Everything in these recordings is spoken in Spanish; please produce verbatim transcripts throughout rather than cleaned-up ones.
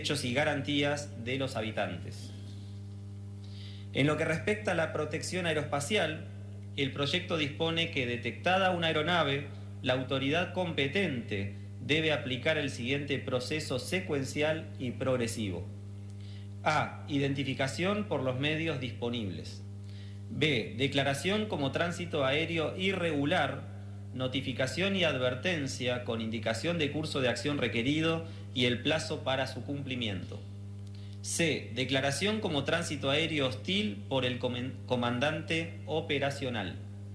derechos y garantías de los habitantes. En lo que respecta a la protección aeroespacial, el proyecto dispone que, detectada una aeronave, la autoridad competente debe aplicar el siguiente proceso secuencial y progresivo. A. Identificación por los medios disponibles. B. Declaración como tránsito aéreo irregular, notificación y advertencia con indicación de curso de acción requerido y el plazo para su cumplimiento. C. Declaración como tránsito aéreo hostil por el comandante operacional.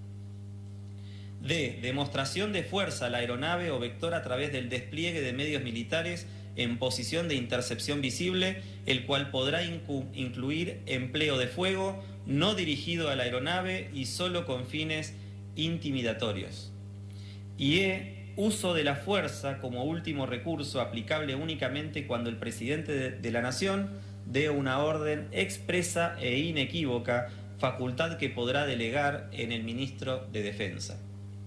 D. Demostración de fuerza a la aeronave o vector a través del despliegue de medios militares en posición de intercepción visible, el cual podrá incluir empleo de fuego no dirigido a la aeronave y solo con fines intimidatorios. Y E. Uso de la fuerza como último recurso, aplicable únicamente cuando el presidente de, de la Nación dé una orden expresa e inequívoca, facultad que podrá delegar en el ministro de Defensa.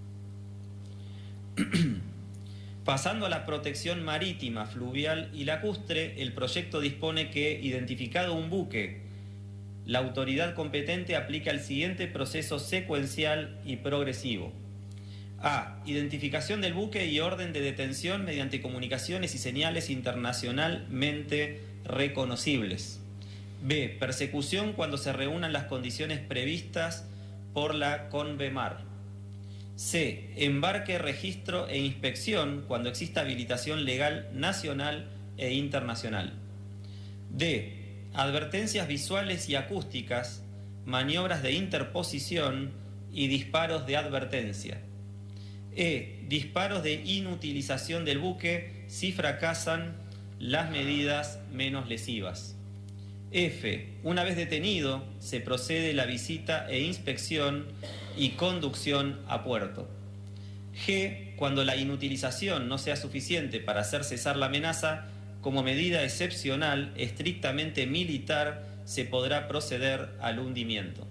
Pasando a la protección marítima, fluvial y lacustre, el proyecto dispone que, identificado un buque, la autoridad competente aplica el siguiente proceso secuencial y progresivo. A. Identificación del buque y orden de detención mediante comunicaciones y señales internacionalmente reconocibles. B. Persecución cuando se reúnan las condiciones previstas por la CONVEMAR. C. Embarque, registro e inspección cuando exista habilitación legal nacional e internacional. D. Advertencias visuales y acústicas, maniobras de interposición y disparos de advertencia. E. Disparos de inutilización del buque si fracasan las medidas menos lesivas. F. Una vez detenido, se procede la visita e inspección y conducción a puerto. G. Cuando la inutilización no sea suficiente para hacer cesar la amenaza, como medida excepcional, estrictamente militar, se podrá proceder al hundimiento.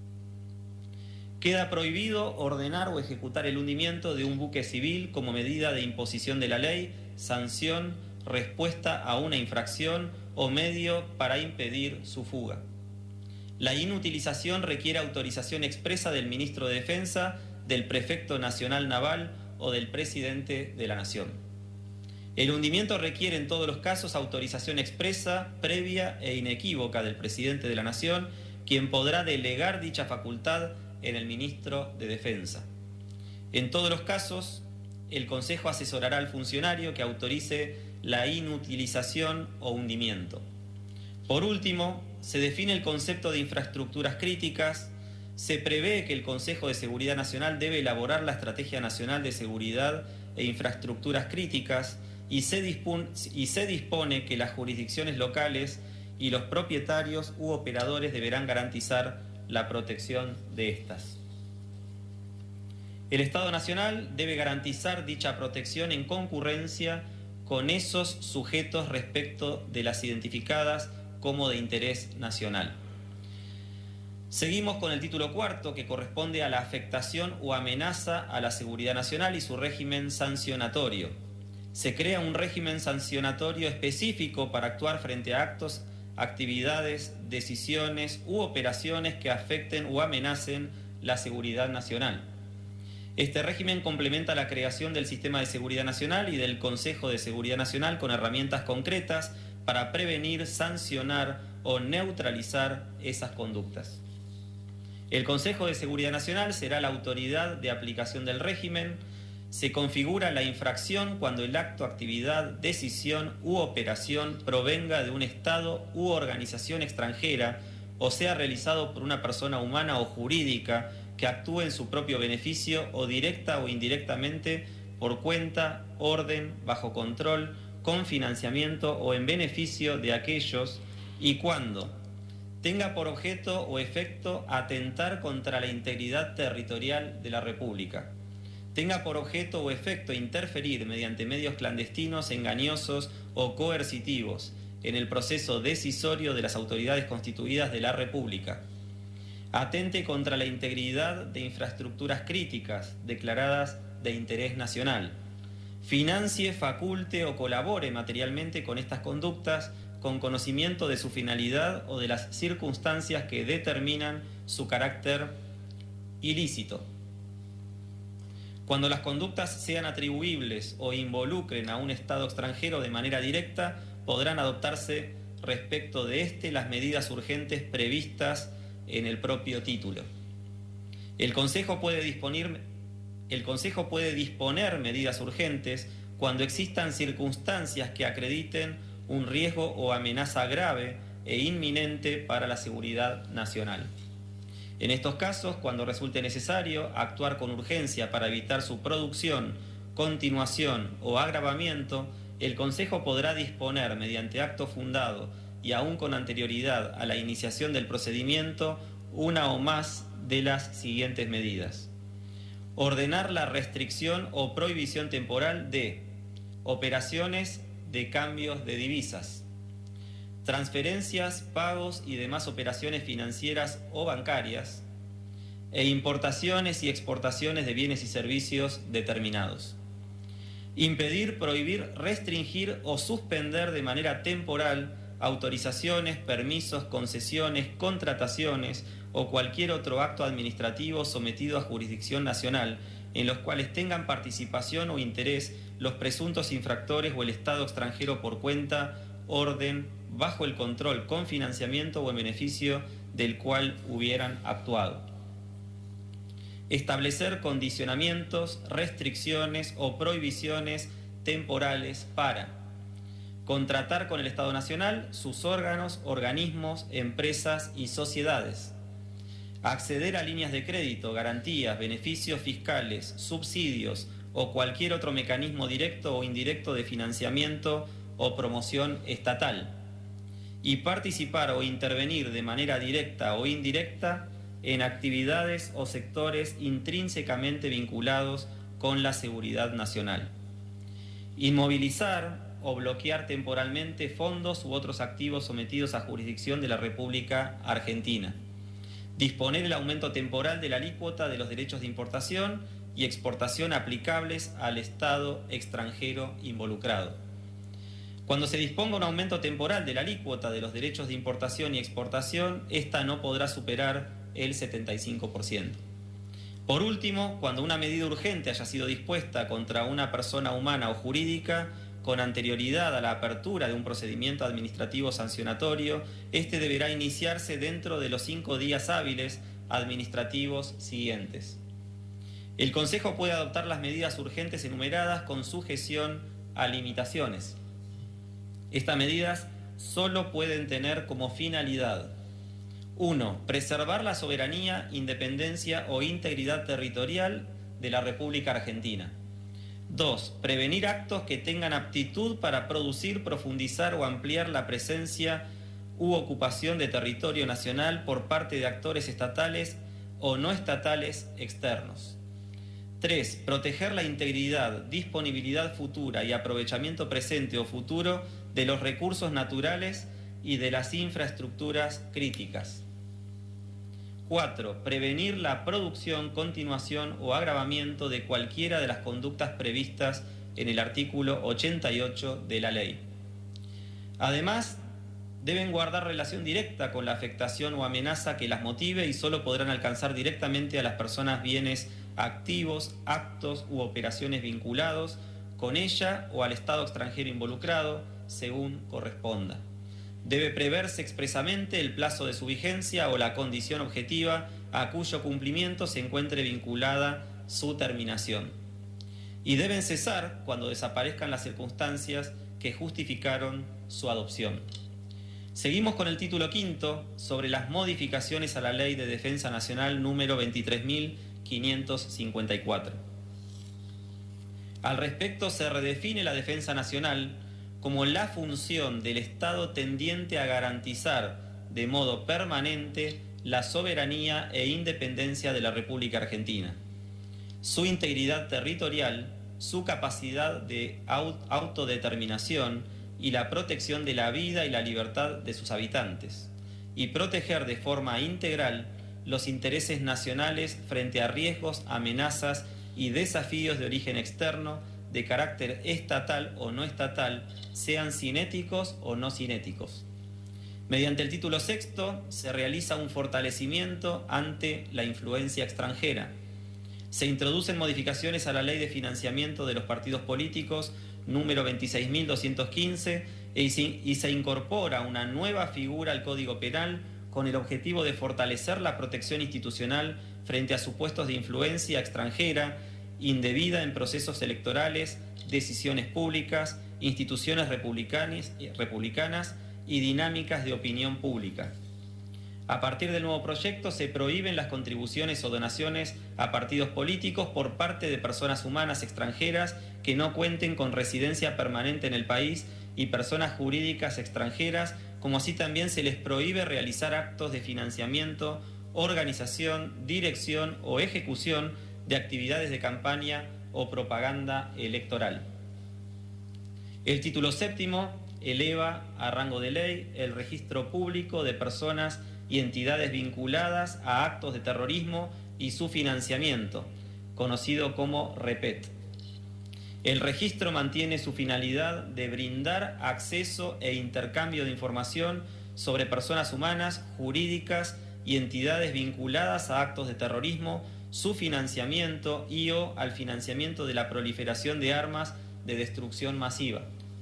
Queda prohibido ordenar o ejecutar el hundimiento de un buque civil como medida de imposición de la ley, sanción, respuesta a una infracción o medio para impedir su fuga. La inutilización requiere autorización expresa del ministro de Defensa, del prefecto nacional naval o del presidente de la Nación. El hundimiento requiere en todos los casos autorización expresa, previa e inequívoca del presidente de la Nación, quien podrá delegar dicha facultad en el ministro de Defensa. En todos los casos, el Consejo asesorará al funcionario que autorice la inutilización o hundimiento. Por último, se define el concepto de infraestructuras críticas. Se prevé que el Consejo de Seguridad Nacional debe elaborar la Estrategia Nacional de Seguridad e Infraestructuras Críticas y se dispone, y se dispone que las jurisdicciones locales y los propietarios u operadores deberán garantizar la protección de estas. El Estado Nacional debe garantizar dicha protección en concurrencia con esos sujetos respecto de las identificadas como de interés nacional. Seguimos con el título cuarto, que corresponde a la afectación o amenaza a la seguridad nacional y su régimen sancionatorio. Se crea un régimen sancionatorio específico para actuar frente a actos, actividades, decisiones u operaciones que afecten o amenacen la seguridad nacional. Este régimen complementa la creación del Sistema de Seguridad Nacional y del Consejo de Seguridad Nacional con herramientas concretas para prevenir, sancionar o neutralizar esas conductas. El Consejo de Seguridad Nacional será la autoridad de aplicación del régimen. Se configura la infracción cuando el acto, actividad, decisión u operación provenga de un Estado u organización extranjera o sea realizado por una persona humana o jurídica que actúe en su propio beneficio o directa o indirectamente por cuenta, orden, bajo control, con financiamiento o en beneficio de aquellos, y cuando tenga por objeto o efecto atentar contra la integridad territorial de la República, tenga por objeto o efecto interferir mediante medios clandestinos, engañosos o coercitivos en el proceso decisorio de las autoridades constituidas de la República, atente contra la integridad de infraestructuras críticas declaradas de interés nacional, financie, faculte o colabore materialmente con estas conductas con conocimiento de su finalidad o de las circunstancias que determinan su carácter ilícito. Cuando las conductas sean atribuibles o involucren a un Estado extranjero de manera directa, podrán adoptarse respecto de éste las medidas urgentes previstas en el propio título. El Consejo puede disponer, el Consejo puede disponer medidas urgentes cuando existan circunstancias que acrediten un riesgo o amenaza grave e inminente para la seguridad nacional. En estos casos, cuando resulte necesario actuar con urgencia para evitar su producción, continuación o agravamiento, el Consejo podrá disponer mediante acto fundado y aún con anterioridad a la iniciación del procedimiento una o más de las siguientes medidas. Ordenar la restricción o prohibición temporal de operaciones de cambios de divisas, transferencias, pagos y demás operaciones financieras o bancarias, e importaciones y exportaciones de bienes y servicios determinados. Impedir, prohibir, restringir o suspender de manera temporal autorizaciones, permisos, concesiones, contrataciones o cualquier otro acto administrativo sometido a jurisdicción nacional en los cuales tengan participación o interés los presuntos infractores o el Estado extranjero por cuenta, orden, bajo el control, con financiamiento o en beneficio del cual hubieran actuado. Establecer condicionamientos, restricciones o prohibiciones temporales para contratar con el Estado Nacional, sus órganos, organismos, empresas y sociedades, acceder a líneas de crédito, garantías, beneficios fiscales, subsidios o cualquier otro mecanismo directo o indirecto de financiamiento o promoción estatal, y participar o intervenir de manera directa o indirecta en actividades o sectores intrínsecamente vinculados con la seguridad nacional. Inmovilizar o bloquear temporalmente fondos u otros activos sometidos a jurisdicción de la República Argentina. Disponer el aumento temporal de la alícuota de los derechos de importación y exportación aplicables al Estado extranjero involucrado. Cuando se disponga un aumento temporal de la alícuota de los derechos de importación y exportación, esta no podrá superar el setenta y cinco por ciento. Por último, cuando una medida urgente haya sido dispuesta contra una persona humana o jurídica con anterioridad a la apertura de un procedimiento administrativo sancionatorio, este deberá iniciarse dentro de los cinco días hábiles administrativos siguientes. El Consejo puede adoptar las medidas urgentes enumeradas con sujeción a limitaciones. Estas medidas solo pueden tener como finalidad: uno. Preservar la soberanía, independencia o integridad territorial de la República Argentina. dos. Prevenir actos que tengan aptitud para producir, profundizar o ampliar la presencia u ocupación de territorio nacional por parte de actores estatales o no estatales externos. tres. Proteger la integridad, disponibilidad futura y aprovechamiento presente o futuro de los recursos naturales y de las infraestructuras críticas. cuatro. Prevenir la producción, continuación o agravamiento de cualquiera de las conductas previstas en el artículo ochenta y ocho de la ley. Además, deben guardar relación directa con la afectación o amenaza que las motive y solo podrán alcanzar directamente a las personas, bienes, activos, actos u operaciones vinculados con ella o al Estado extranjero involucrado, según corresponda. Debe preverse expresamente el plazo de su vigencia o la condición objetiva a cuyo cumplimiento se encuentre vinculada su terminación. Y deben cesar cuando desaparezcan las circunstancias que justificaron su adopción. Seguimos con el título quinto sobre las modificaciones a la Ley de Defensa Nacional número veintitrés mil quinientos cincuenta y cuatro. Al respecto, se redefine la defensa nacional como la función del Estado tendiente a garantizar de modo permanente la soberanía e independencia de la República Argentina, su integridad territorial, su capacidad de autodeterminación y la protección de la vida y la libertad de sus habitantes, y proteger de forma integral los intereses nacionales frente a riesgos, amenazas y desafíos de origen externo, de carácter estatal o no estatal, sean cinéticos o no cinéticos. Mediante el título sexto se realiza un fortalecimiento ante la influencia extranjera. Se introducen modificaciones a la Ley de Financiamiento de los Partidos Políticos número veintiséis mil doscientos quince y se incorpora una nueva figura al Código Penal con el objetivo de fortalecer la protección institucional frente a supuestos de influencia extranjera indebida en procesos electorales, decisiones públicas, instituciones republicanas, republicanas y dinámicas de opinión pública. A partir del nuevo proyecto se prohíben las contribuciones o donaciones a partidos políticos por parte de personas humanas extranjeras que no cuenten con residencia permanente en el país y personas jurídicas extranjeras, como así también se les prohíbe realizar actos de financiamiento, organización, dirección o ejecución de actividades de campaña o propaganda electoral. El título séptimo eleva a rango de ley el registro público de personas y entidades vinculadas a actos de terrorismo y su financiamiento, conocido como REPET. El registro mantiene su finalidad de brindar acceso e intercambio de información sobre personas humanas, jurídicas y entidades vinculadas a actos de terrorismo, su financiamiento y o al financiamiento de la proliferación de armas de destrucción masiva.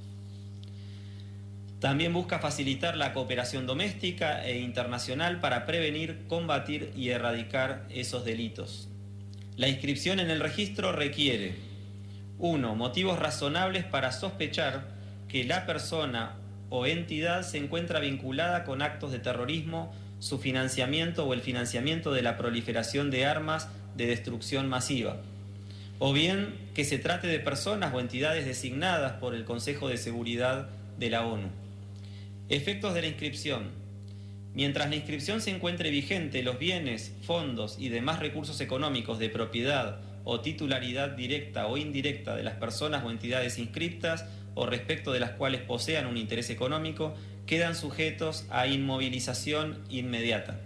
También busca facilitar la cooperación doméstica e internacional para prevenir, combatir y erradicar esos delitos. La inscripción en el registro requiere: uno. Motivos razonables para sospechar que la persona o entidad se encuentra vinculada con actos de terrorismo, su financiamiento o el financiamiento de la proliferación de armas de destrucción masiva, o bien que se trate de personas o entidades designadas por el Consejo de Seguridad de la ONU. Efectos de la inscripción. Mientras la inscripción se encuentre vigente, los bienes, fondos y demás recursos económicos de propiedad o titularidad directa o indirecta de las personas o entidades inscriptas o respecto de las cuales posean un interés económico quedan sujetos a inmovilización inmediata.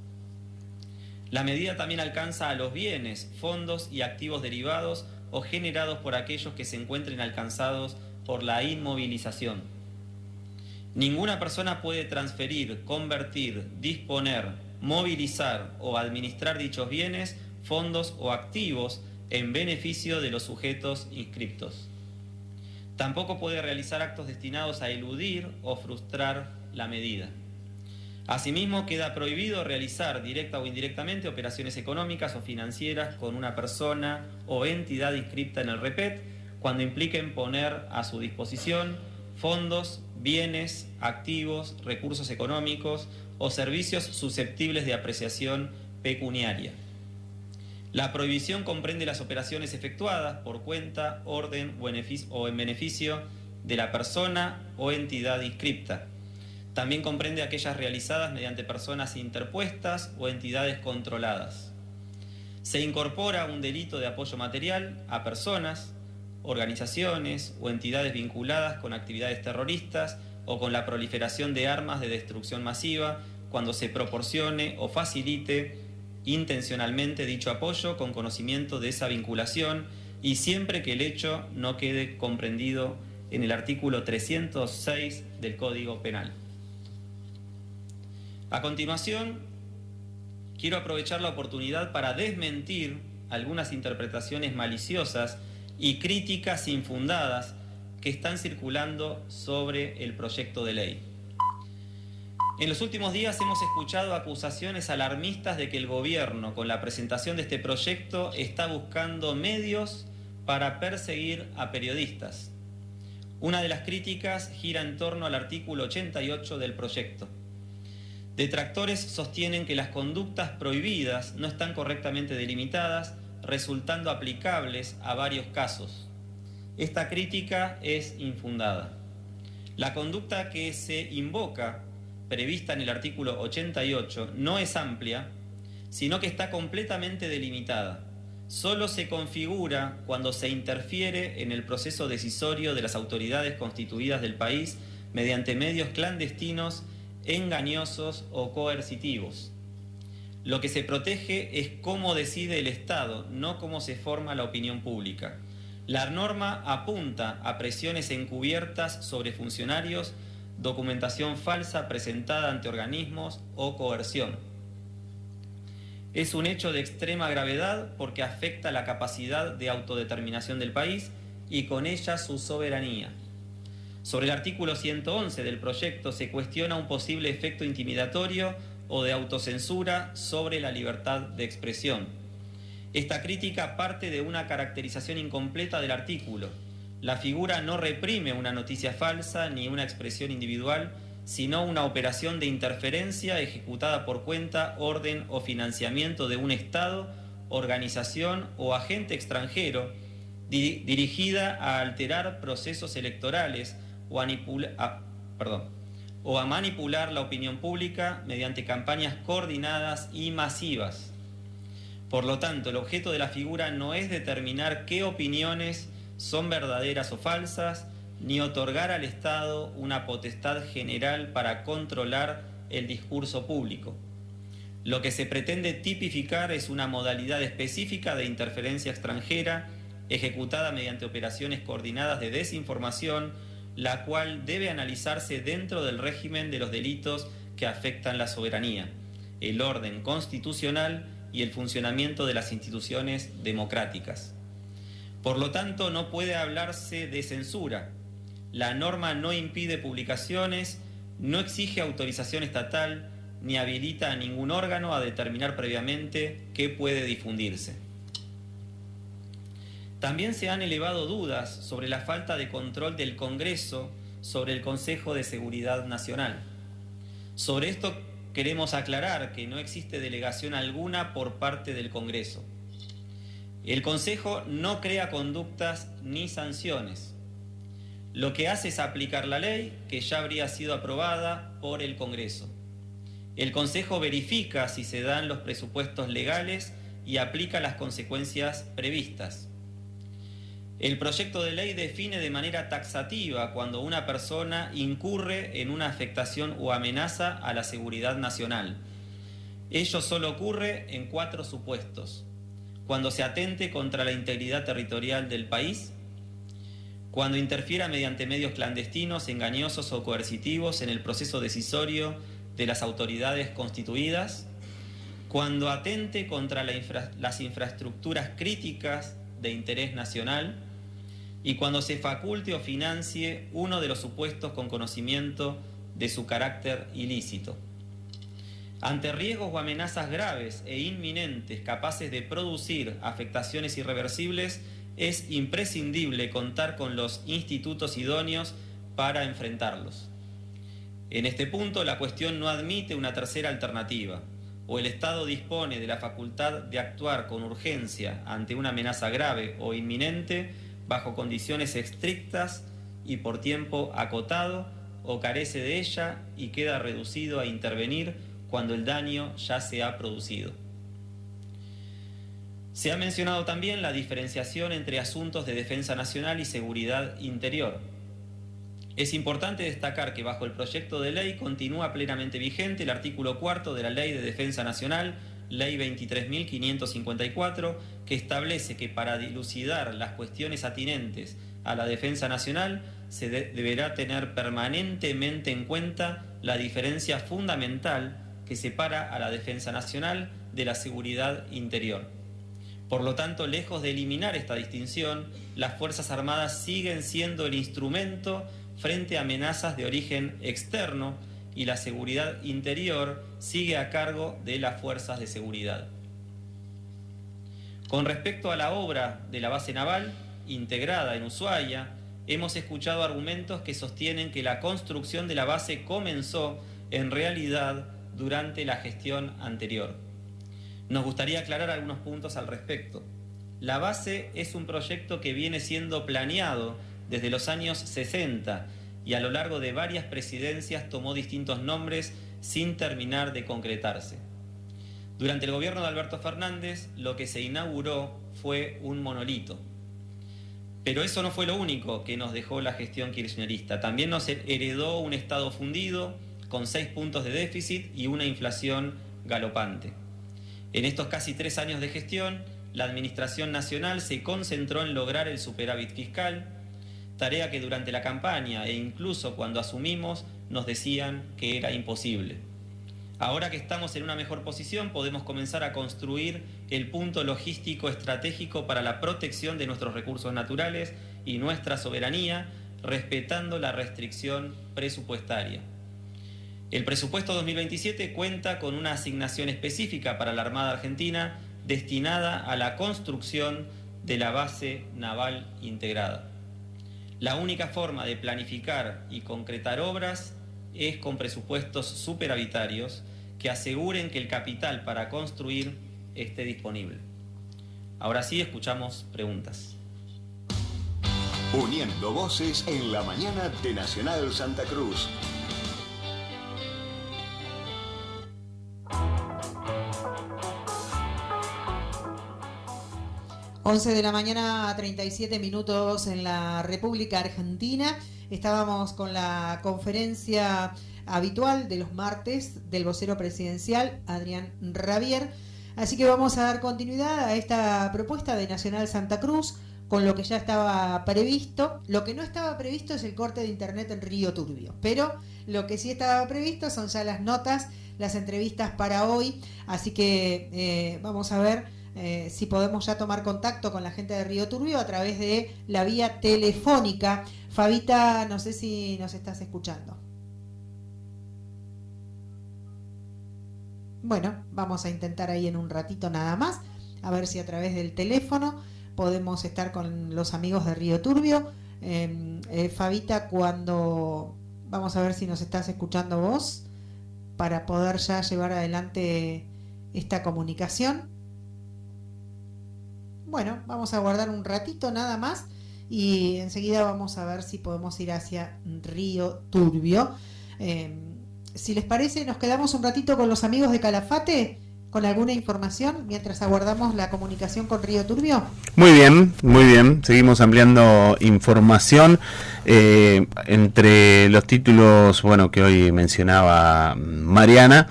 La medida también alcanza a los bienes, fondos y activos derivados o generados por aquellos que se encuentren alcanzados por la inmovilización. Ninguna persona puede transferir, convertir, disponer, movilizar o administrar dichos bienes, fondos o activos en beneficio de los sujetos inscriptos. Tampoco puede realizar actos destinados a eludir o frustrar la medida. Asimismo, queda prohibido realizar directa o indirectamente operaciones económicas o financieras con una persona o entidad inscripta en el REPET cuando impliquen poner a su disposición fondos, bienes, activos, recursos económicos o servicios susceptibles de apreciación pecuniaria. La prohibición comprende las operaciones efectuadas por cuenta, orden o en beneficio de la persona o entidad inscripta. También comprende aquellas realizadas mediante personas interpuestas o entidades controladas. Se incorpora un delito de apoyo material a personas, organizaciones o entidades vinculadas con actividades terroristas o con la proliferación de armas de destrucción masiva cuando se proporcione o facilite intencionalmente dicho apoyo con conocimiento de esa vinculación y siempre que el hecho no quede comprendido en el artículo trescientos seis del Código Penal. A continuación, quiero aprovechar la oportunidad para desmentir algunas interpretaciones maliciosas y críticas infundadas que están circulando sobre el proyecto de ley. En los últimos días hemos escuchado acusaciones alarmistas de que el gobierno, con la presentación de este proyecto, está buscando medios para perseguir a periodistas. Una de las críticas gira en torno al artículo ochenta y ocho del proyecto. Detractores sostienen que las conductas prohibidas no están correctamente delimitadas, resultando aplicables a varios casos. Esta crítica es infundada. La conducta que se invoca, prevista en el artículo ochenta y ocho, no es amplia, sino que está completamente delimitada. Solo se configura cuando se interfiere en el proceso decisorio de las autoridades constituidas del país mediante medios clandestinos, engañosos o coercitivos. Lo que se protege es cómo decide el Estado, no cómo se forma la opinión pública. La norma apunta a presiones encubiertas sobre funcionarios, documentación falsa presentada ante organismos o coerción. Es un hecho de extrema gravedad porque afecta la capacidad de autodeterminación del país y con ella su soberanía. Sobre el artículo ciento once del proyecto se cuestiona un posible efecto intimidatorio o de autocensura sobre la libertad de expresión. Esta crítica parte de una caracterización incompleta del artículo. La figura no reprime una noticia falsa ni una expresión individual, sino una operación de interferencia ejecutada por cuenta, orden o financiamiento de un Estado, organización o agente extranjero, di- dirigida a alterar procesos electorales o a, a, perdón, o a manipular la opinión pública mediante campañas coordinadas y masivas. Por lo tanto, el objeto de la figura no es determinar qué opiniones son verdaderas o falsas, ni otorgar al Estado una potestad general para controlar el discurso público. Lo que se pretende tipificar es una modalidad específica de interferencia extranjera ejecutada mediante operaciones coordinadas de desinformación, la cual debe analizarse dentro del régimen de los delitos que afectan la soberanía, el orden constitucional y el funcionamiento de las instituciones democráticas. Por lo tanto, no puede hablarse de censura. La norma no impide publicaciones, no exige autorización estatal, ni habilita a ningún órgano a determinar previamente qué puede difundirse. También se han elevado dudas sobre la falta de control del Congreso sobre el Consejo de Seguridad Nacional. Sobre esto queremos aclarar que no existe delegación alguna por parte del Congreso. El Consejo no crea conductas ni sanciones. Lo que hace es aplicar la ley que ya habría sido aprobada por el Congreso. El Consejo verifica si se dan los presupuestos legales y aplica las consecuencias previstas. El proyecto de ley define de manera taxativa cuando una persona incurre en una afectación o amenaza a la seguridad nacional. Ello solo ocurre en cuatro supuestos: cuando se atente contra la integridad territorial del país, cuando interfiera mediante medios clandestinos, engañosos o coercitivos en el proceso decisorio de las autoridades constituidas, cuando atente contra la infra- las infraestructuras críticas de interés nacional y cuando se faculte o financie uno de los supuestos con conocimiento de su carácter ilícito. Ante riesgos o amenazas graves e inminentes capaces de producir afectaciones irreversibles, es imprescindible contar con los institutos idóneos para enfrentarlos. En este punto, la cuestión no admite una tercera alternativa. O el Estado dispone de la facultad de actuar con urgencia ante una amenaza grave o inminente bajo condiciones estrictas y por tiempo acotado, o carece de ella y queda reducido a intervenir cuando el daño ya se ha producido. Se ha mencionado también la diferenciación entre asuntos de defensa nacional y seguridad interior. Es importante destacar que bajo el proyecto de ley continúa plenamente vigente el artículo cuarto de la Ley de Defensa Nacional, Ley veintitrés mil quinientos cincuenta y cuatro, que establece que para dilucidar las cuestiones atinentes a la defensa nacional se de- deberá tener permanentemente en cuenta la diferencia fundamental que separa a la defensa nacional de la seguridad interior. Por lo tanto, lejos de eliminar esta distinción, las Fuerzas Armadas siguen siendo el instrumento frente a amenazas de origen externo y la seguridad interior sigue a cargo de las fuerzas de seguridad. Con respecto a la obra de la base naval, integrada en Ushuaia, hemos escuchado argumentos que sostienen que la construcción de la base comenzó en realidad durante la gestión anterior. Nos gustaría aclarar algunos puntos al respecto. La base es un proyecto que viene siendo planeado desde los años sesenta y a lo largo de varias presidencias tomó distintos nombres sin terminar de concretarse. Durante el gobierno de Alberto Fernández, lo que se inauguró fue un monolito. Pero eso no fue lo único que nos dejó la gestión kirchnerista. También nos heredó un Estado fundido, con seis puntos de déficit y una inflación galopante. En estos casi tres años de gestión, la Administración Nacional se concentró en lograr el superávit fiscal, tarea que durante la campaña e incluso cuando asumimos nos decían que era imposible. Ahora que estamos en una mejor posición, podemos comenzar a construir el punto logístico estratégico para la protección de nuestros recursos naturales y nuestra soberanía, respetando la restricción presupuestaria. El presupuesto dos mil veintisiete cuenta con una asignación específica para la Armada Argentina destinada a la construcción de la base naval integrada. La única forma de planificar y concretar obras es con presupuestos superavitarios que aseguren que el capital para construir esté disponible. Ahora sí, escuchamos preguntas. Uniendo voces en la mañana de Nacional Santa Cruz. once de la mañana, treinta y siete minutos en la República Argentina. Estábamos con la conferencia habitual de los martes del vocero presidencial, Adrián Rabier. Así que vamos a dar continuidad a esta propuesta de Nacional Santa Cruz con lo que ya estaba previsto. Lo que no estaba previsto es el corte de internet en Río Turbio, pero lo que sí estaba previsto son ya las notas, las entrevistas para hoy. Así que eh, vamos a ver Eh, si podemos ya tomar contacto con la gente de Río Turbio a través de la vía telefónica. Fabita, no sé si nos estás escuchando. Bueno, vamos a intentar ahí en un ratito nada más, a ver si a través del teléfono podemos estar con los amigos de Río Turbio. Eh, eh, Fabita, cuando vamos a ver si nos estás escuchando vos para poder ya llevar adelante esta comunicación. Bueno, vamos a guardar un ratito nada más y enseguida vamos a ver si podemos ir hacia Río Turbio. Eh, si les parece, nos quedamos un ratito con los amigos de Calafate con alguna información mientras aguardamos la comunicación con Río Turbio. Muy bien, muy bien. Seguimos ampliando información. Eh, entre los títulos, bueno, que hoy mencionaba Mariana,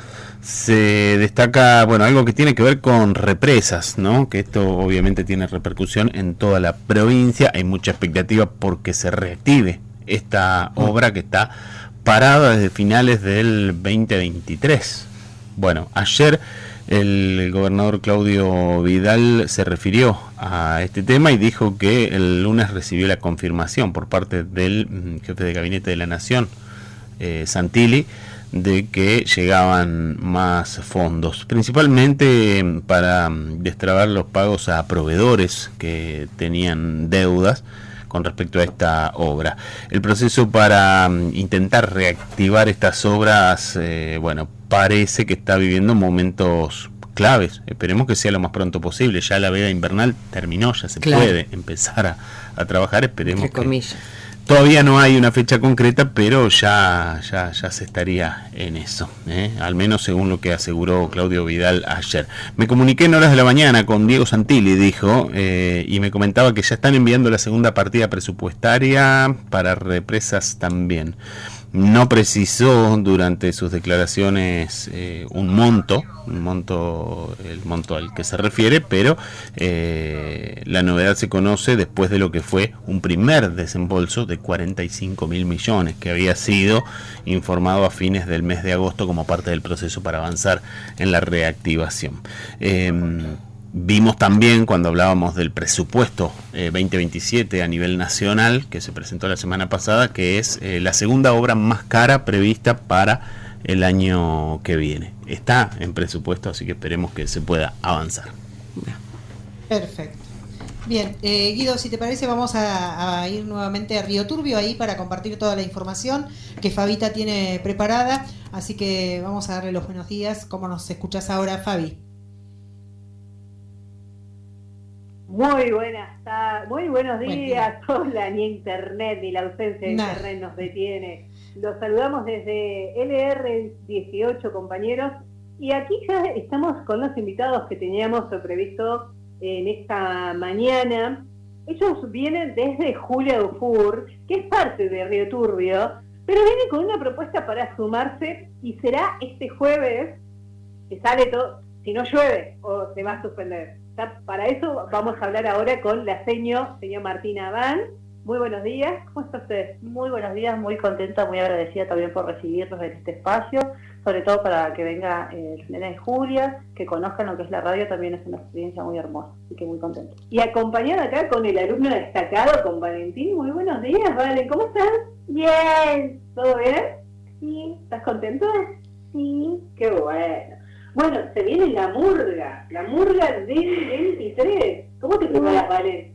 se destaca, bueno, algo que tiene que ver con represas, ¿no? Que esto obviamente tiene repercusión en toda la provincia. Hay mucha expectativa porque se reactive esta obra que está parada desde finales del veinte veintitrés. Bueno, ayer el gobernador Claudio Vidal se refirió a este tema y dijo que el lunes recibió la confirmación por parte del jefe de gabinete de la Nación, eh, Santilli, de que llegaban más fondos, principalmente para destrabar los pagos a proveedores que tenían deudas con respecto a esta obra. El proceso para intentar reactivar estas obras, eh, bueno, parece que está viviendo momentos claves. Esperemos que sea lo más pronto posible. Ya la veda invernal terminó, ya se claro. puede empezar a, a trabajar. Esperemos Entre comillas. que todavía no hay una fecha concreta, pero ya ya ya se estaría en eso, ¿eh? Al menos según lo que aseguró Claudio Vidal ayer. Me comuniqué en horas de la mañana con Diego Santilli, dijo, eh, y me comentaba que ya están enviando la segunda partida presupuestaria para represas también. No precisó durante sus declaraciones eh, un monto, un monto, el monto al que se refiere, pero eh, la novedad se conoce después de lo que fue un primer desembolso de cuarenta y cinco mil millones, que había sido informado a fines del mes de agosto como parte del proceso para avanzar en la reactivación. Eh, Vimos también cuando hablábamos del presupuesto eh, veinte veintisiete a nivel nacional, que se presentó la semana pasada, que es eh, la segunda obra más cara prevista para el año que viene. Está en presupuesto, así que esperemos que se pueda avanzar. Perfecto. Bien, eh, Guido, si te parece vamos a, a ir nuevamente a Río Turbio ahí para compartir toda la información que Fabita tiene preparada, así que vamos a darle los buenos días. ¿Cómo nos escuchás ahora, Fabi? Muy buenas tardes, muy buenos días. Buen día. Hola, ni internet, ni la ausencia de nah. internet nos detiene. Los saludamos desde L R dieciocho, compañeros, y aquí ya estamos con los invitados que teníamos previsto en esta mañana. Ellos vienen desde Julia Dufour, que es parte de Río Turbio, pero viene con una propuesta para sumarse y será este jueves que sale todo, si no llueve o se va a suspender. Ya para eso vamos a hablar ahora con la seño, señor Martina Van. Muy buenos días, ¿cómo está usted? Muy buenos días, muy contenta, muy agradecida también por recibirnos en este espacio, sobre todo para que venga eh, los nenes de Julia, que conozcan lo que es la radio, también es una experiencia muy hermosa, así que muy contenta. Y acompañada acá con el alumno destacado, con Valentín. Muy buenos días, Valen, ¿cómo estás? Bien. ¿Todo bien? Sí. ¿Estás contento? Sí. Qué bueno. Bueno, se viene la murga, la murga del veintitrés. ¿Cómo te preparas, Valen?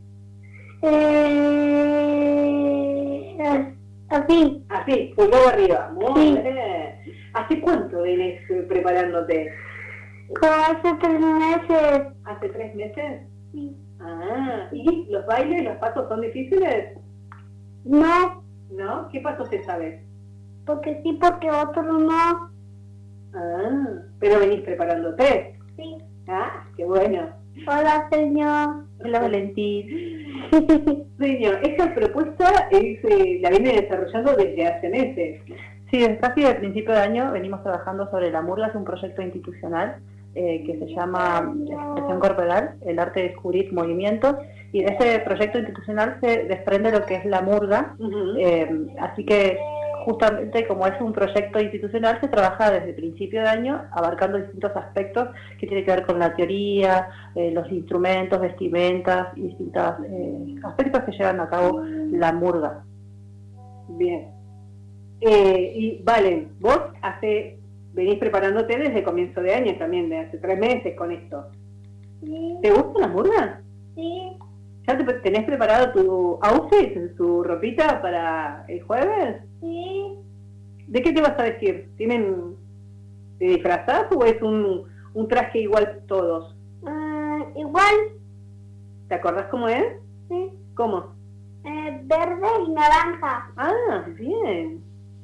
Eh, así. Así, pulgado arriba. Muy Sí. bien. ¿Hace cuánto vienes eh, preparándote? Como hace tres meses. ¿Hace tres meses? Sí. Ah, ¿y los bailes, los pasos son difíciles? No, ¿No? ¿Qué pasos te sabes? porque sí, porque otros no. Ah, pero venís preparándote. Sí. Ah, qué bueno. Hola, señor. Hola Valentín. Señor, esta propuesta es, eh, la viene desarrollando desde hace meses. Sí, desde casi del principio de año venimos trabajando sobre la murga, es un proyecto institucional eh, que se llama Expresión Corporal, el arte de descubrir movimientos, y de ese proyecto institucional se desprende lo que es la murga, Uh-huh. eh, así que justamente como es un proyecto institucional, se trabaja desde el principio de año abarcando distintos aspectos que tienen que ver con la teoría, eh, los instrumentos, vestimentas y distintos eh, aspectos que llevan a cabo la murga. Bien. Eh, y Valen, vos hace, venís preparándote desde comienzo de año también, de hace tres meses con esto. Sí. ¿Te gusta la murga? Sí. ¿Ya te, tenés preparado tu outfit, tu ropita para el jueves? Sí. ¿De qué te vas a vestir? ¿Tienen, te disfrazás o es un, un traje igual todos? Ah, igual. ¿Te acordás cómo es? Sí. ¿Cómo? Eh, verde y naranja. Ah, bien.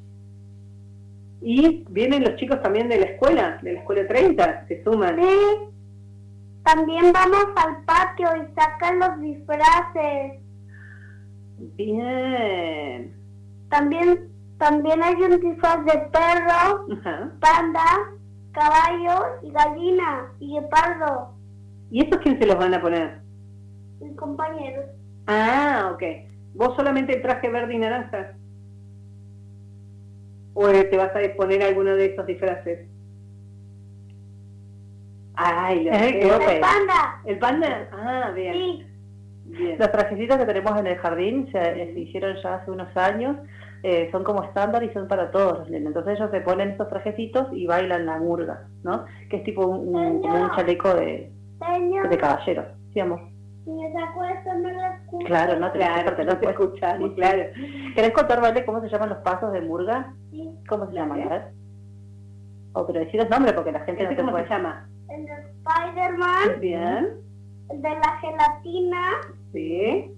Y vienen los chicos también de la escuela, de la escuela treinta, se suman. Sí. También vamos al patio y sacan los disfraces. Bien. También, también hay un disfraz de perro, Ajá. panda, caballo y gallina y guepardo. ¿Y estos quién se los van a poner? Mis compañeros. Ah, ok. ¿Vos solamente el traje verde y naranja? ¿O te vas a poner alguno de esos disfraces? Ay, lo Eh, sé. quedó El pe- panda. ¿El panda? Ah, bien. Sí. Bien. Los trajecitos que tenemos en el jardín se, se hicieron ya hace unos años, eh, son como estándar y son para todos los nenes. Entonces ellos se ponen estos trajecitos y bailan la murga, ¿no? Que es tipo un, un- como un chaleco de, Señor, de caballero, ¿sí, amor? si me saco esto no lo escucho. Claro, no te Claro, no te escuchan, claro. ¿Querés contar, Vale, cómo se llaman los pasos de murga? Sí. ¿Cómo se llaman? A ver. O pero decir los nombres porque la gente no ¿Este te cómo puede. se llama? El de Spider-Man, Bien. el de la gelatina, Sí.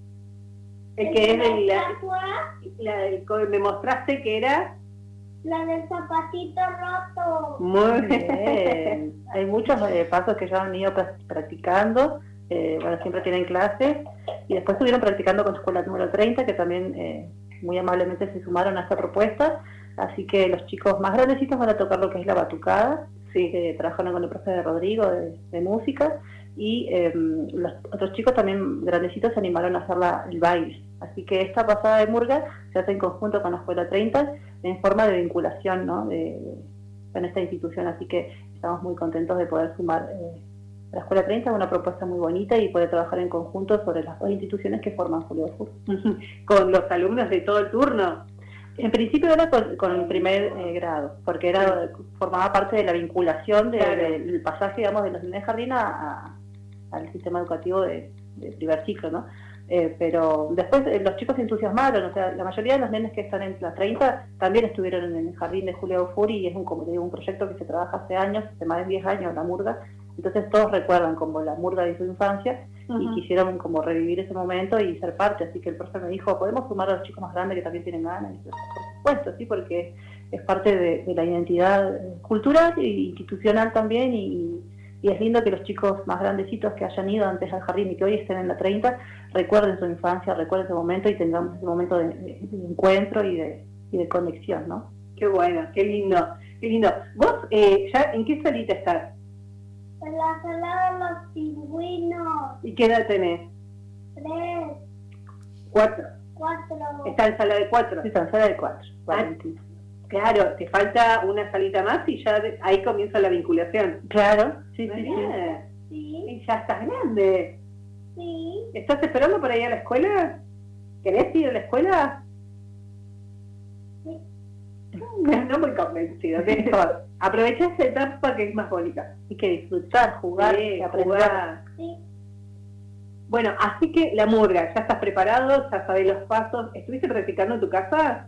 El el que de es de la, estatua, la del que me mostraste que era la del zapatito roto. muy Bien. Hay muchos eh, pasos que ya han ido pra- practicando, eh, bueno, siempre tienen clases, y después estuvieron practicando con escuela número treinta, que también eh, muy amablemente se sumaron a esta propuesta, así que los chicos más grandecitos van a tocar lo que es la batucada, Sí. que trabajaron con el profe de Rodrigo de, de música, y eh, los otros chicos también grandecitos se animaron a hacer la, el baile. Así que esta pasada de murga se hace en conjunto con la Escuela treinta en forma de vinculación, ¿no? de, de, con esta institución, así que estamos muy contentos de poder sumar eh, a la Escuela treinta, una propuesta muy bonita y poder trabajar en conjunto sobre las dos instituciones que forman Julio Fur. Con los alumnos de todo el turno. En principio era con, con el primer eh, grado, porque era formaba parte de la vinculación de, Claro. de, del pasaje, digamos, de los nenes de jardín a, a, al sistema educativo de, de primer ciclo, ¿no? Eh, pero después eh, los chicos se entusiasmaron, o sea, la mayoría de los nenes que están en las treinta también estuvieron en el jardín de Julio Furi, y es un, como te digo, un proyecto que se trabaja hace años, hace más de diez años, la murga. Entonces todos recuerdan como la murga de su infancia, Uh-huh. y quisieron como revivir ese momento y ser parte, así que el profe me dijo, ¿podemos sumar a los chicos más grandes que también tienen ganas? Y yo, por supuesto, sí, porque es parte de, de la identidad cultural e institucional también, y, y es lindo que los chicos más grandecitos que hayan ido antes al jardín y que hoy estén en la treinta recuerden su infancia, recuerden ese momento y tengamos ese momento de, de, de encuentro y de, y de conexión, ¿no? Qué bueno, qué lindo, qué lindo. ¿Vos eh, ya en qué salita estás? En la sala de los pingüinos. ¿Y qué edad tenés? Tres, Cuatro. cuatro. Está en sala de cuatro. Está en sala de cuatro. Ah, claro, te falta una salita más y ya de- ahí comienza la vinculación. Claro, sí, sí, sí. María, Sí, y ya estás grande. sí. ¿Estás esperando para ir a la escuela? ¿Querés ir a la escuela? Sí. No muy convencido. Mejor. Aprovecha esa etapa que es más bonita. Hay que disfrutar, jugar, Sí, y aprender. jugar. Sí, Bueno, así que la murga, ¿ya estás preparado? ¿Ya sabés los pasos? ¿Estuviste practicando en tu casa?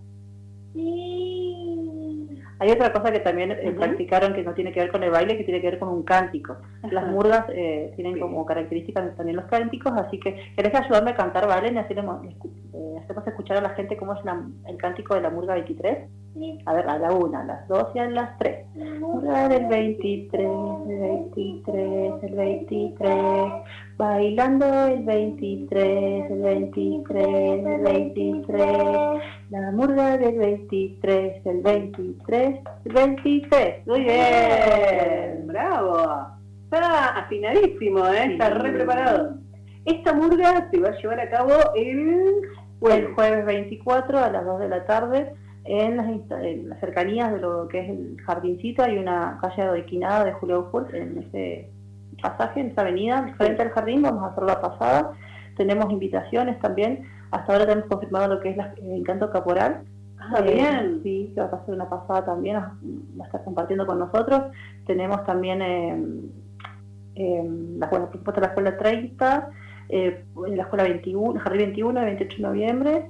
sí. Hay otra cosa que también eh, Ujú. practicaron que no tiene que ver con el baile, que tiene que ver con un cántico. Las Ajá. murgas eh, tienen Sí. como características también los cánticos, así que ¿querés ayudarme a cantar, Valen? Y hacemos, eh, hacemos escuchar a la gente cómo es la- el cántico de la murga veintitrés. Sí. A ver, a la una, a las dos y a las tres. Murga del veintitrés, el veintitrés, el veintitrés, bailando el veintitrés, el veintitrés, el veintitrés, la murga del veintitrés, el veintitrés, el veintitrés. Muy bien. ¡Bravo! Está afinadísimo, ¿eh? Sí. Está re preparado. Esta murga se va a llevar a cabo el jueves. El jueves veinticuatro a las dos de la tarde en las, insta- en las cercanías de lo que es el jardincito. Hay una calle adoquinada de Julio Furt en ese pasaje, en esa avenida, frente al jardín. Vamos a hacer la pasada. Tenemos invitaciones también. Hasta ahora tenemos confirmado lo que es la- el encanto caporal. Ah, Eh, bien. Sí, que va a pasar una pasada también, va a estar compartiendo con nosotros. Tenemos también eh, eh, la, bueno, por supuesto la escuela treinta, eh, la escuela veintiuno, el jardín veintiuno, el veintiocho de noviembre,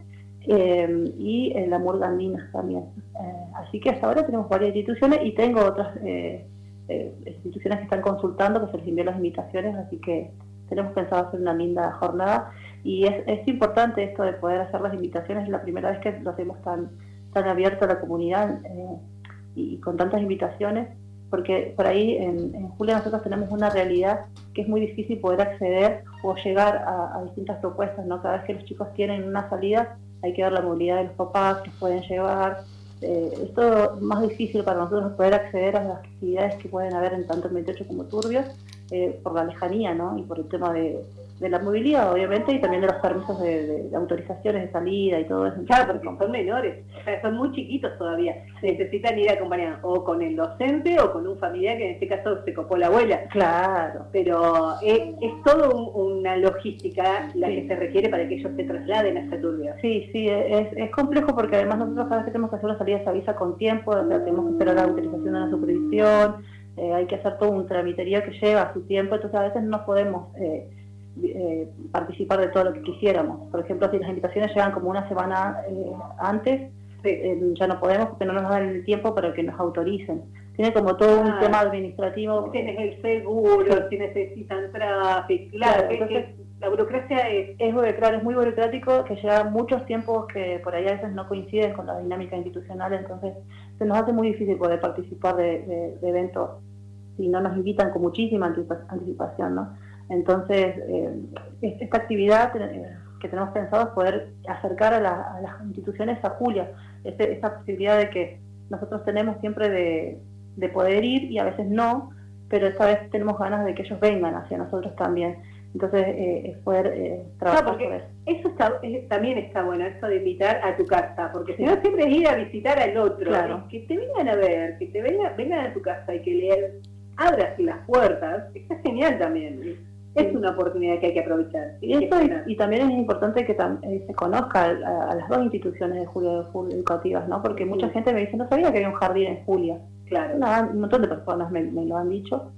eh, y eh, la murga andina también. Eh, así que hasta ahora tenemos varias instituciones y tengo otras eh, eh, instituciones que están consultando, que se les envió las invitaciones, así que tenemos pensado hacer una linda jornada. Y es, es importante esto de poder hacer las invitaciones, es la primera vez que lo hacemos tan, tan abierto a la comunidad eh, y, y con tantas invitaciones, porque por ahí en, en Julia nosotros tenemos una realidad que es muy difícil poder acceder o llegar a, a distintas propuestas, ¿no? Cada vez que los chicos tienen una salida hay que ver la movilidad de los papás, que los pueden llevar. Eh, es todo más difícil para nosotros poder acceder a las actividades que pueden haber en tanto el veintiocho como Turbios, eh, por la lejanía, ¿no? Y por el tema de, de la movilidad, obviamente, y también de los permisos de, de, de autorizaciones de salida y todo eso. Claro, porque son menores, o sea, son muy chiquitos todavía. Necesitan ir acompañados o con el docente o con un familiar, que en este caso se copó la abuela. Claro. Pero es, es todo un- una logística la Sí. que se requiere para que ellos se trasladen hasta Turbio. Sí, sí, es, es complejo porque además nosotros cada vez que tenemos que hacer una salida se avisa con tiempo, o sea, tenemos que esperar la autorización de la supervisión, eh, hay que hacer todo un tramiterío que lleva su tiempo, entonces a veces no podemos eh, eh, participar de todo lo que quisiéramos. Por ejemplo, si las invitaciones llegan como una semana eh, antes, Sí. eh, ya no podemos porque no nos dan el tiempo para que nos autoricen. Tiene como todo un Ah. tema administrativo. Tienes el seguro, si necesitan tráfico, claro, Claro, que- entonces- que la burocracia es... Es, claro, es muy burocrático, que lleva muchos tiempos que por ahí a veces no coinciden con la dinámica institucional, entonces se nos hace muy difícil poder participar de, de- de eventos si no nos invitan con muchísima anticipa- anticipación, ¿no? Entonces, eh, es- esta actividad eh, que tenemos pensado es poder acercar a, la- a las instituciones a Julia, este, esta posibilidad de que nosotros tenemos siempre de, de poder ir y a veces no, pero esta vez tenemos ganas de que ellos vengan hacia nosotros también. Entonces, eh, es poder eh, trabajar Claro, porque por eso. eso está, eh, también está bueno, esto de invitar a tu casa, porque si no siempre es ir a visitar al otro, Claro. y que te vengan a ver, que te vengan, vengan a tu casa y que le abras las puertas, está genial también. Es Sí. una oportunidad que hay que aprovechar. Y, eso, y, y también es importante que tam, eh, se conozca a, a las dos instituciones de Julia de Julia educativas, ¿no? Porque mucha Sí. gente me dice, no sabía que había un jardín en Julia. Claro. Una- un montón de personas me, me lo han dicho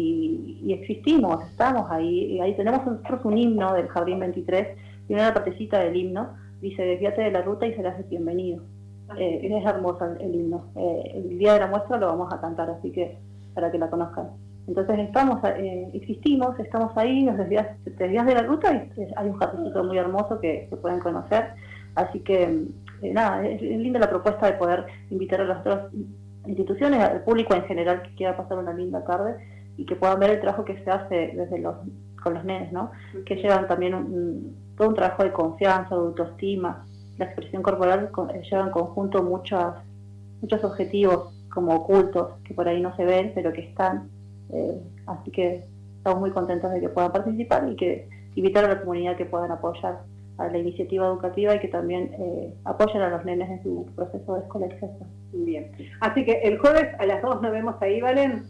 y, y existimos, estamos ahí. Y ahí tenemos nosotros un himno del Jardín veintitrés y una partecita del himno dice, desvíate de la ruta y serás bienvenido. Eh, es hermoso el, el himno. Eh, el día de la muestra lo vamos a cantar, así que para que la conozcan. Entonces estamos, eh, existimos, estamos ahí, nos desvías, te desvías de la ruta y hay un jardincito muy hermoso que, que pueden conocer. Así que, eh, nada, es, es linda la propuesta de poder invitar a las otras instituciones, al público en general que quiera pasar una linda tarde y que puedan ver el trabajo que se hace desde los con los nenes, ¿no? Que llevan también un, un, todo un trabajo de confianza, de autoestima. La expresión corporal con, eh, lleva en conjunto muchas, muchos objetivos como ocultos que por ahí no se ven, pero que están. Eh, Así que estamos muy contentos de que puedan participar y que invitar a la comunidad que puedan apoyar a la iniciativa educativa y que también eh, apoyen a los nenes en su proceso de escolarización. Bien. Así que el jueves a las dos nos vemos ahí, ¿Valen?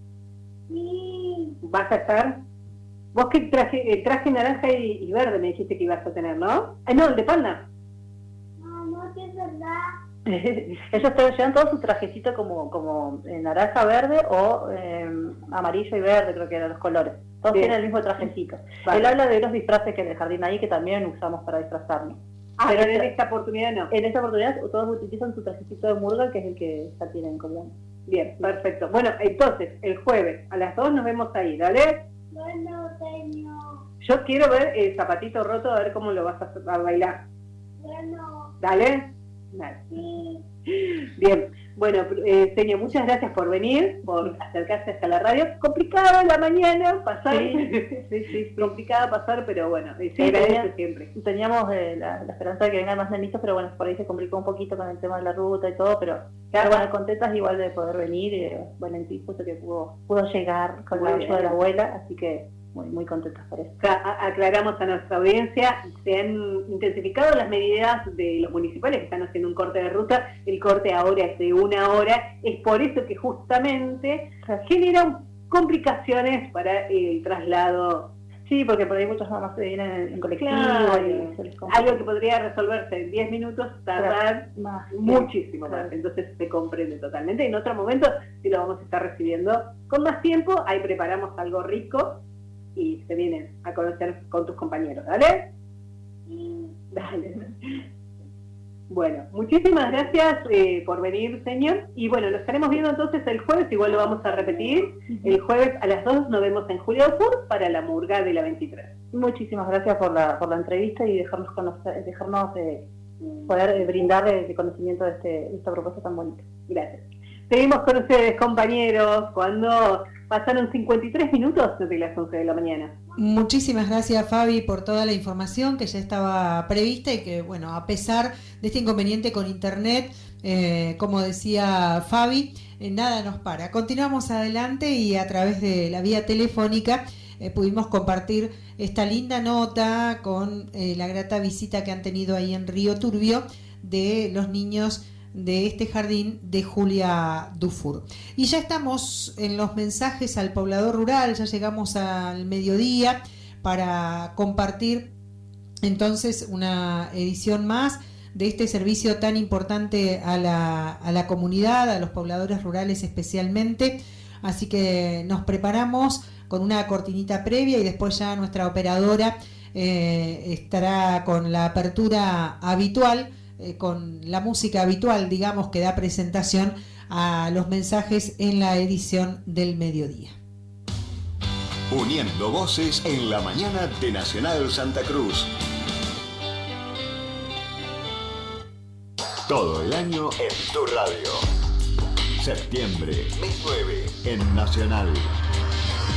Sí. ¿Vas a estar? Vos que traje, el traje naranja y, y verde me dijiste que ibas a tener, ¿no? Ah, no, el de panda. No, no, que es verdad. Ellos te llevan todo su trajecito como, como eh, naranja, verde o eh, amarillo y verde, creo que eran los colores. Todos Bien. tienen el mismo trajecito. Vale. Él habla de los disfraces que en el jardín ahí que también usamos para disfrazarnos. Ah, pero pero en esta- esta oportunidad no. En esta oportunidad todos utilizan su trajecito de murga, que es el que ya tienen colgado. Bien, perfecto. Bueno, entonces, el jueves a las dos nos vemos ahí, ¿dale? Bueno, señor. Yo quiero ver el zapatito roto, a ver cómo lo vas a, hacer- a bailar. Bueno, ¿Dale? Dale. sí. Bien, bueno, eh, señor, muchas gracias por venir, por acercarse hasta la radio. Complicado la mañana pasar, Sí, sí, sí. complicado pasar, pero bueno, se Sí, agradece tenía- siempre. Teníamos eh, la, la esperanza de que vengan más nenitos, pero bueno, por ahí se complicó un poquito con el tema de la ruta y todo, pero claro, bueno, contentas igual de poder venir, y eh, bueno, en sí, justo que pudo, pudo llegar con Muy la bien. ayuda de la abuela, así que muy, muy contentas por eso. Acá a- aclaramos a nuestra audiencia, se han intensificado las medidas de los municipales que están haciendo un corte de ruta. El corte ahora es de una hora, es por eso que justamente genera complicaciones para el traslado. Sí, porque por ahí muchas mamás se vienen en, en colectivo Claro, y se les complica algo que podría resolverse en diez minutos, tardar más. muchísimo Claro. más, entonces se comprende totalmente. En otro momento, si lo vamos a estar recibiendo con más tiempo, ahí preparamos algo rico y se vienen a conocer con tus compañeros, ¿dale? Sí. Dale. Bueno, muchísimas gracias eh, por venir, señor. Y bueno, lo estaremos viendo entonces el jueves, igual lo vamos a repetir. El jueves a las dos nos vemos en Julio Sur para la murga de la veintitrés. Muchísimas gracias por la, por la entrevista y dejarnos conocer, dejarnos eh, poder eh, brindar el conocimiento de, este, de esta propuesta tan bonita. Gracias. Seguimos con ustedes, compañeros, cuando pasaron cincuenta y tres minutos desde las once de la mañana. Muchísimas gracias, Fabi, por toda la información que ya estaba prevista y que, bueno, a pesar de este inconveniente con internet, eh, como decía Fabi, eh, nada nos para. Continuamos adelante y a través de la vía telefónica eh, pudimos compartir esta linda nota con eh, la grata visita que han tenido ahí en Río Turbio de los niños de este jardín de Julia Dufour. Y ya estamos en los mensajes al poblador rural, ya llegamos al mediodía para compartir entonces una edición más de este servicio tan importante a la, a la comunidad, a los pobladores rurales especialmente. Así que nos preparamos con una cortinita previa y después ya nuestra operadora eh, estará con la apertura habitual, eh, con la música habitual, digamos, que da presentación a los mensajes en la edición del mediodía. Uniendo voces en la mañana de Nacional Santa Cruz. Todo el año en tu radio. Septiembre, mes nueve, en Nacional.